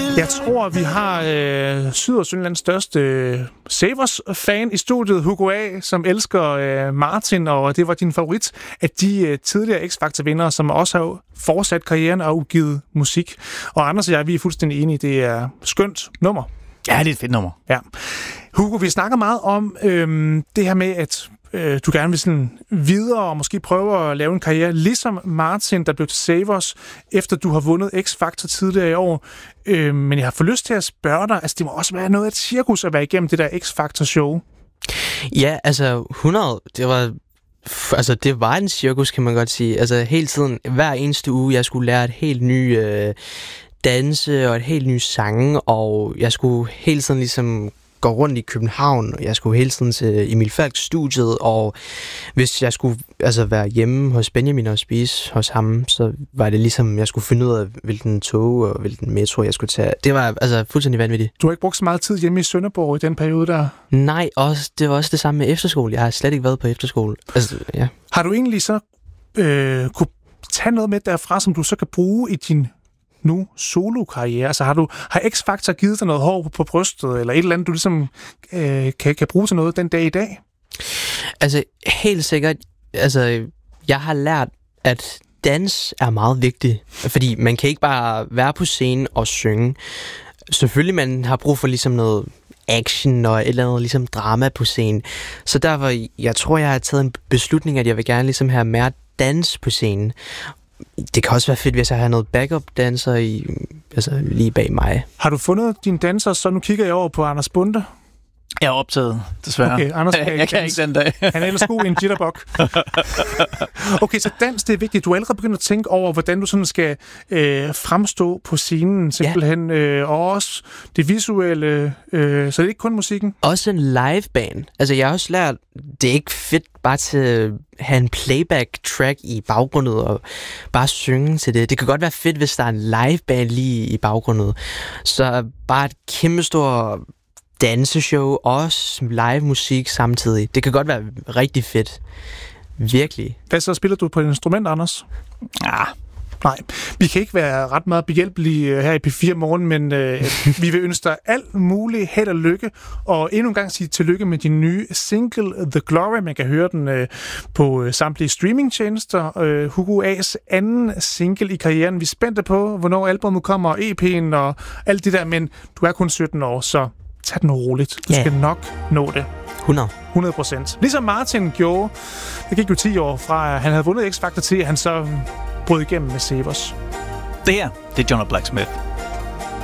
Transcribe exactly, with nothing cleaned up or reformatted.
Jeg tror, vi har øh, Syd- og Sønderlands største øh, Savers-fan i studiet, Hugo A., som elsker øh, Martin, og det var din favorit af de øh, tidligere X-Factor-vindere, som også har fortsat karrieren og udgivet musik. Og Anders og jeg, vi er fuldstændig enige, det er skønt nummer. Ja, det er et fedt nummer. Ja. Hugo, vi snakker meget om øh, det her med, at øh, du gerne vil sådan videre og måske prøve at lave en karriere, ligesom Martin, der blev til Savers, efter du har vundet X-Factor tidligere i år. Øh, men jeg har fået lyst til at spørge dig, altså det må også være noget af et cirkus at være igennem det der X-Factor-show. Ja, altså hundrede, det var... Altså, det var en cirkus, kan man godt sige. Altså, hele tiden, hver eneste uge, jeg skulle lære et helt ny øh, danse og et helt ny sange, og jeg skulle hele tiden ligesom gå rundt i København, og jeg skulle hele tiden til Emil Falks studiet, og hvis jeg skulle altså være hjemme hos Benjamin og spise hos ham, så var det ligesom, jeg skulle finde ud af, hvilken tog og hvilken metro jeg skulle tage. Det var altså fuldstændig vanvittigt. Du har ikke brugt så meget tid hjemme i Sønderborg i den periode der? Nej, også, det var også det samme med efterskole. Jeg har slet ikke været på efterskole. Altså, ja. Har du egentlig så øh, kunne tage noget med derfra, som du så kan bruge i din nu solo-karriere? Altså har du har X-Factor givet dig noget hår på, på brystet, eller et eller andet, du ligesom øh, kan, kan bruge til noget den dag i dag? Altså helt sikkert, altså jeg har lært, at dans er meget vigtigt, fordi man kan ikke bare være på scenen og synge. Selvfølgelig man har brug for ligesom noget action og et eller andet ligesom drama på scenen. Så derfor, jeg tror, jeg har taget en beslutning, at jeg vil gerne ligesom have mere dans på scenen. Det kan også være fedt, hvis jeg har noget backup-danser i, altså lige bag mig. Har du fundet dine danser, så nu kigger jeg over på Anders Bunde? Jeg er optaget, desværre. Okay, Anders kan, jeg kan ikke den dag. Han er ellers god i en jitterbug. Okay, så dans, det er vigtigt. Du er allerede begyndt at tænke over, hvordan du sådan skal øh, fremstå på scenen, simpelthen. Ja. Øh, og også det visuelle, øh, så det er ikke kun musikken. Også en liveband. Altså, jeg har også lært, det er ikke fedt bare til at have en playback-track i baggrunden og bare synge til det. Det kan godt være fedt, hvis der er en liveband lige i baggrunden. Så bare et kæmpe stort danseshow, også live musik samtidig. Det kan godt være rigtig fedt. Virkelig. Hvad så spiller du på et instrument, Anders? Ah. Nej, vi kan ikke være ret meget behjælpelige her i P fire Morgen, men øh, vi vil ønske dig alt muligt held og lykke, og endnu en gang sige tillykke med din nye single, The Glory. Man kan høre den øh, på øh, samtlige streamingtjenester. Øh, Hugo A's anden single i karrieren. Vi er spændte på, hvornår albumet kommer, E P'en og alt det der, men du er kun sytten år, så tag den roligt. Du yeah. skal nok nå det. hundrede. hundrede procent. Ligesom Martin gjorde. Det gik jo ti år fra, at han havde vundet X-Factor til, at han så brød igennem med Savers. Det her, det er Jonah Blacksmith.